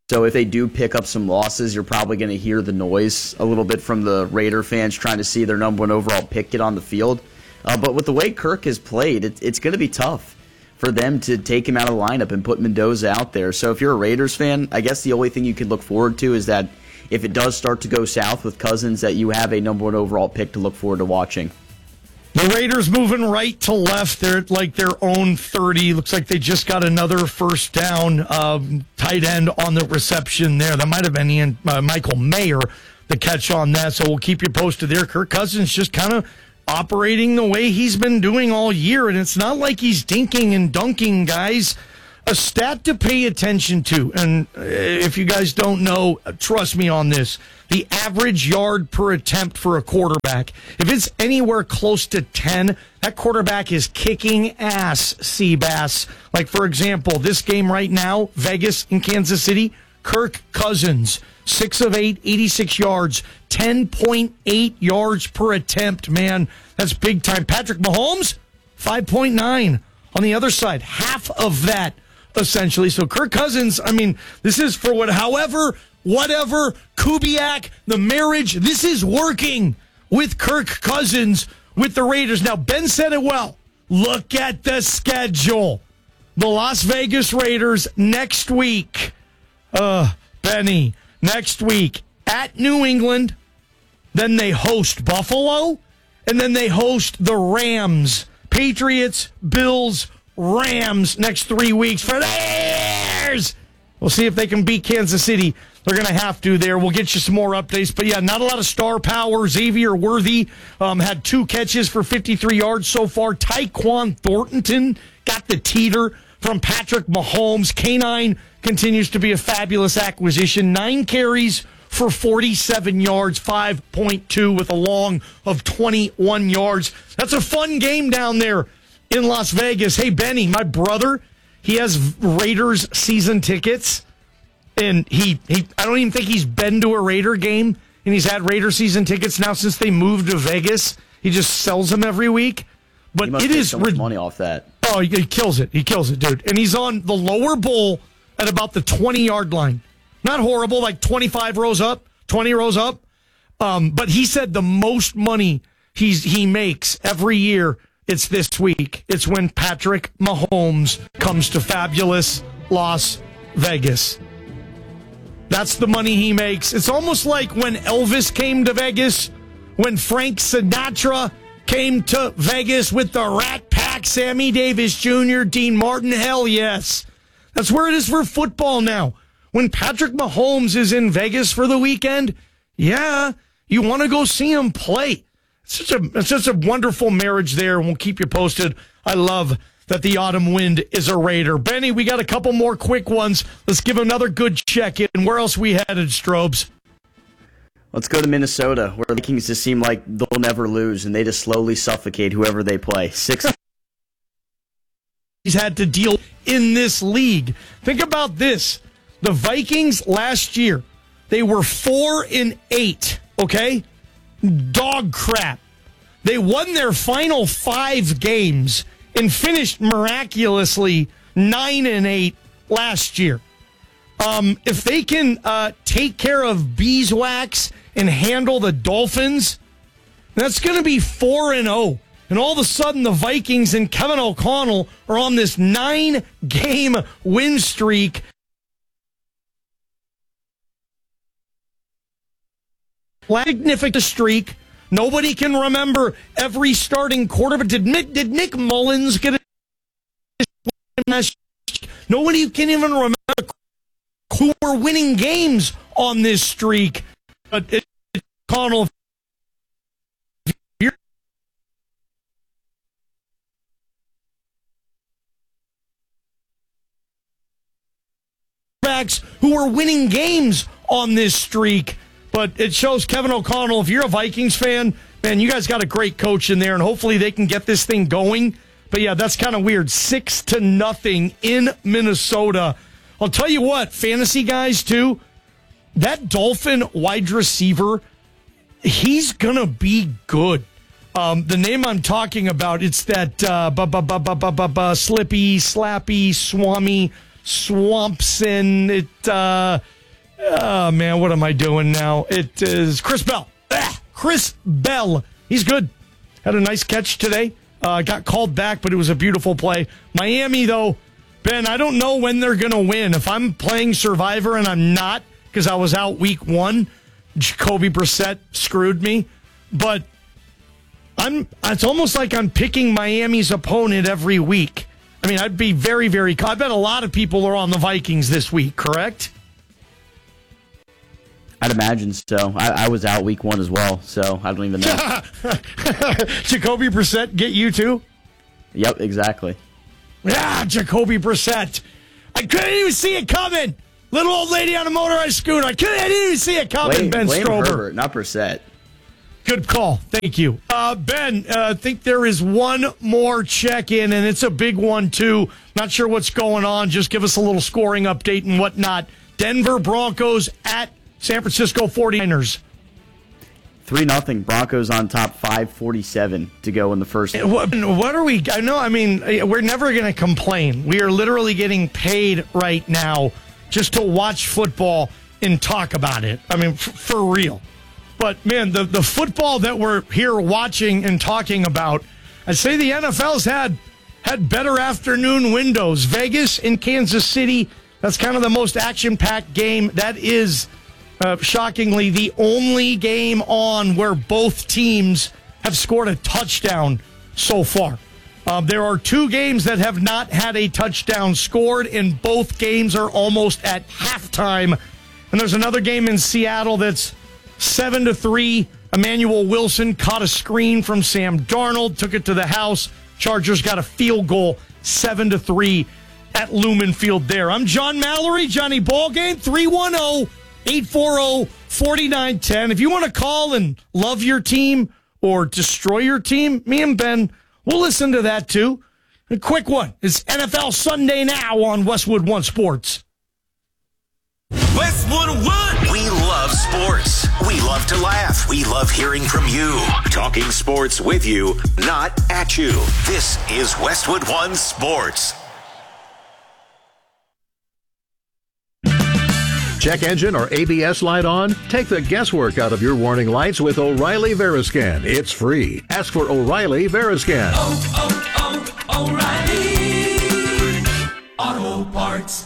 So if they do pick up some losses, you're probably going to hear the noise a little bit from the Raider fans trying to see their number one overall pick get on the field. But with the way Kirk has played, it's going to be tough for them to take him out of the lineup and put Mendoza out there. So if you're a Raiders fan, I guess the only thing you could look forward to is that if it does start to go south with Cousins, that you have a number one overall pick to look forward to watching. The Raiders moving right to left. They're at like their own 30. Looks like they just got another first down tight end on the reception there. That might have been Michael Mayer, the catch on that. So we'll keep you posted there. Kirk Cousins just kind of operating the way he's been doing all year. And it's not like he's dinking and dunking, guys. A stat to pay attention to, and if you guys don't know, trust me on this, the average yard per attempt for a quarterback, if it's anywhere close to 10, that quarterback is kicking ass, Seabass. Like, for example, this game right now, Vegas and Kansas City, Kirk Cousins, 6 of 8, 86 yards, 10.8 yards per attempt, man. That's big time. Patrick Mahomes, 5.9 on the other side, half of that. Essentially. So Kirk Cousins, I mean, this is for whatever, Kubiak, the marriage, this is working with Kirk Cousins with the Raiders. Now, Ben said it well. Look at the schedule. The Las Vegas Raiders next week. Benny, next week at New England. Then they host Buffalo. And then they host the Rams. Patriots, Bills, Rams next 3 weeks for theirs. We'll see if they can beat Kansas City. They're going to have to there. We'll get you some more updates. But, yeah, not a lot of star power. Xavier Worthy had 2 catches for 53 yards so far. Tyquan Thornton got the teeter from Patrick Mahomes. K9 continues to be a fabulous acquisition. 9 carries for 47 yards, 5.2 with a long of 21 yards. That's a fun game down there in Las Vegas. Hey, Benny, my brother, he has Raiders season tickets, and I don't even think he's been to a Raider game, and he's had Raider season tickets now since they moved to Vegas. He just sells them every week. But it is so much money off that. Oh, he kills it. He kills it, dude. And he's on the lower bowl at about the 20-yard line. Not horrible, like 25 rows up, 20 rows up. But he said the most money he makes every year, it's this week. It's when Patrick Mahomes comes to fabulous Las Vegas. That's the money he makes. It's almost like when Elvis came to Vegas, when Frank Sinatra came to Vegas with the Rat Pack, Sammy Davis Jr., Dean Martin. Hell yes. That's where it is for football now. When Patrick Mahomes is in Vegas for the weekend, yeah, you want to go see him play. It's such a wonderful marriage there, and we'll keep you posted. I love that the autumn wind is a Raider. Benny, we got a couple more quick ones. Let's give another good check-in. Where else we headed, Strobes? Let's go to Minnesota, where the Vikings just seem like they'll never lose, and they just slowly suffocate whoever they play. He's had to deal in this league. Think about this. The Vikings last year, they were 4-8, okay? Dog crap. They won their final 5 games and finished miraculously 9-8 last year. If they can take care of beeswax and handle the Dolphins, that's going to be 4-0. And all of a sudden, the Vikings and Kevin O'Connell are on this 9-game win streak. Significant streak. Nobody can remember every starting quarterback. Did Nick Mullins get a... Nobody can even remember who were winning games on this streak. But Connell, who were winning games on this streak. But it shows Kevin O'Connell, if you're a Vikings fan, man, you guys got a great coach in there, and hopefully they can get this thing going. But, yeah, that's kind of weird. 6-0 in Minnesota. I'll tell you what, fantasy guys, too, that Dolphin wide receiver, he's going to be good. The name I'm talking about, it's that Slippy, Slappy, Swami, Swampson. Oh, man, what am I doing now? It is Chris Bell. Chris Bell. He's good. Had a nice catch today. Got called back, but it was a beautiful play. Miami, though, Ben, I don't know when they're going to win. If I'm playing Survivor and I'm not because I was out week 1, Jacoby Brissett screwed me. But it's almost like I'm picking Miami's opponent every week. I mean, I'd be very, very... I bet a lot of people are on the Vikings this week, correct? I'd imagine so. I was out week 1 as well, so I don't even know. Jacoby Brissett get you too? Yep, exactly. Yeah, Jacoby Brissett. I couldn't even see it coming. Little old lady on a motorized scooter. I didn't even see it coming, Ben Strober. Herbert, not Brissett. Good call. Thank you. Ben, I think there is one more check-in, and it's a big one, too. Not sure what's going on. Just give us a little scoring update and whatnot. Denver Broncos at San Francisco 49ers. 3-0. Broncos on top, 5:47 to go in the first. What are we? We're never going to complain. We are literally getting paid right now just to watch football and talk about it. I mean, for real. But, man, the football that we're here watching and talking about, I'd say the NFL's had better afternoon windows. Vegas and Kansas City, that's kind of the most action-packed game. That is, shockingly, the only game on where both teams have scored a touchdown so far. There are 2 games that have not had a touchdown scored, and both games are almost at halftime. And there's another game in Seattle that's 7-3. Emmanuel Wilson caught a screen from Sam Darnold, took it to the house. Chargers got a field goal, 7-3 at Lumen Field there. I'm John Mallory, Johnny Ballgame, 310-840-4910. If you want to call and love your team or destroy your team, me and Ben, we'll listen to that too. A quick one. It's NFL Sunday now on Westwood One Sports. Westwood One. We love sports. We love to laugh. We love hearing from you. Talking sports with you, not at you. This is Westwood One Sports. Check engine or ABS light on? Take the guesswork out of your warning lights with O'Reilly Veriscan. It's free. Ask for O'Reilly Veriscan. O'Reilly Auto Parts.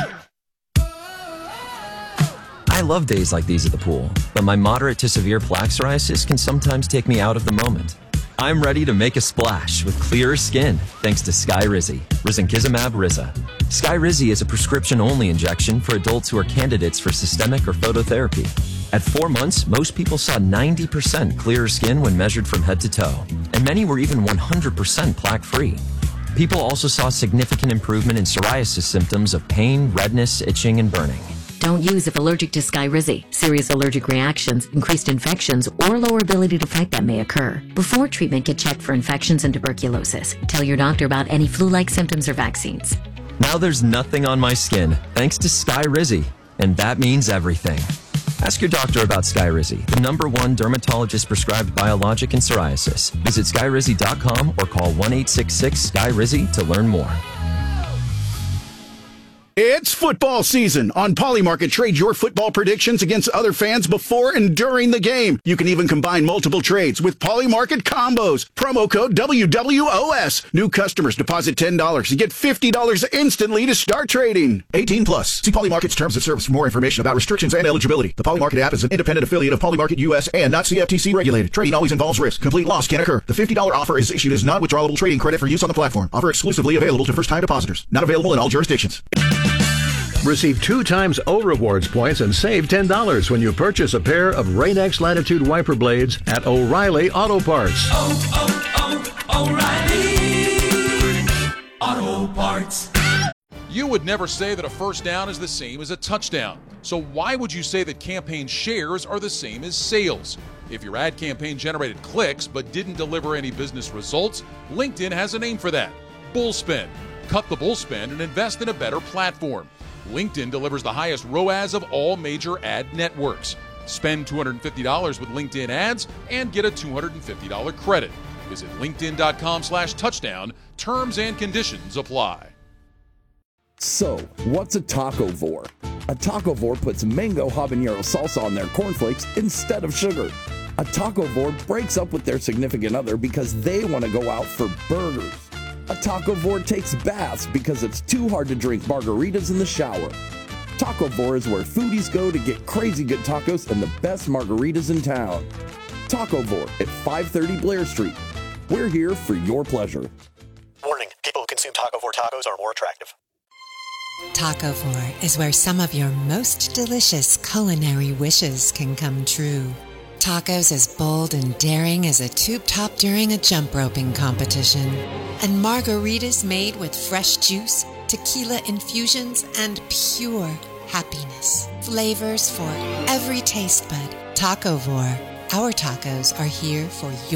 I love days like these at the pool, but my moderate to severe plaque psoriasis can sometimes take me out of the moment. I'm ready to make a splash with clearer skin thanks to Skyrizi, Risankizumab Riza. Skyrizi is a prescription-only injection for adults who are candidates for systemic or phototherapy. At 4 months, most people saw 90% clearer skin when measured from head to toe, and many were even 100% plaque-free. People also saw significant improvement in psoriasis symptoms of pain, redness, itching, and burning. Don't use if allergic to Skyrizi. Serious allergic reactions, increased infections, or lower ability to fight them may occur. Before treatment, get checked for infections and tuberculosis. Tell your doctor about any flu-like symptoms or vaccines. Now there's nothing on my skin thanks to Skyrizi, and that means everything. Ask your doctor about Skyrizi, the #1 dermatologist-prescribed biologic in psoriasis. Visit Skyrizi.com or call 1-866-SKYRIZI to learn more. It's football season. On Polymarket, trade your football predictions against other fans before and during the game. You can even combine multiple trades with Polymarket combos. Promo code WWOS. New customers deposit $10 and get $50 instantly to start trading. 18 plus. See Polymarket's terms of service for more information about restrictions and eligibility. The Polymarket app is an independent affiliate of Polymarket US and not CFTC regulated. Trading always involves risk. Complete loss can occur. The $50 offer is issued as non-withdrawable trading credit for use on the platform. Offer exclusively available to first-time depositors. Not available in all jurisdictions. Receive 2 times O Rewards points and save $10 when you purchase a pair of Rain-X Latitude wiper blades at O'Reilly Auto Parts. O'Reilly Auto Parts. You would never say that a first down is the same as a touchdown. So why would you say that campaign shares are the same as sales? If your ad campaign generated clicks but didn't deliver any business results, LinkedIn has a name for that. Bullspend. Cut the bullspend and invest in a better platform. LinkedIn delivers the highest ROAS of all major ad networks. Spend $250 with LinkedIn ads and get a $250 credit. Visit linkedin.com/touchdown. Terms and conditions apply. So, what's a taco vor? A Tacovore puts mango habanero salsa on their cornflakes instead of sugar. A Tacovore breaks up with their significant other because they want to go out for burgers. A Tacovore takes baths because it's too hard to drink margaritas in the shower. Tacovore is where foodies go to get crazy good tacos and the best margaritas in town. Tacovore at 530 Blair Street. We're here for your pleasure. Warning, people who consume Tacovore tacos are more attractive. Tacovore is where some of your most delicious culinary wishes can come true. Tacos as bold and daring as a tube top during a jump roping competition. And margaritas made with fresh juice, tequila infusions, and pure happiness. Flavors for every taste bud. Tacovore. Our tacos are here for your